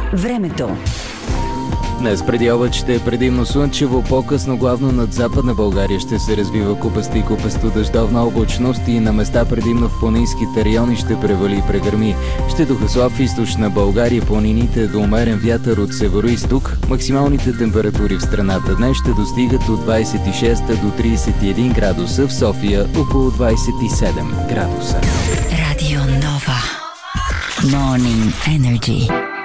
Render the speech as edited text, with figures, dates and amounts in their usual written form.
Времето. Днес преди обед ще е предимно слънчево, по-късно главно над Западна България ще се развива купаста и купесто дъждовна облачност и на места предимно в планинските райони ще превали и прегърми. Ще духа слаб в източна България, планините до умерен вятър от северо-изток. Максималните температури в страната днес ще достигат от 26 до 31 градуса, в София около 27 градуса. Радио Нова. Morning Energy.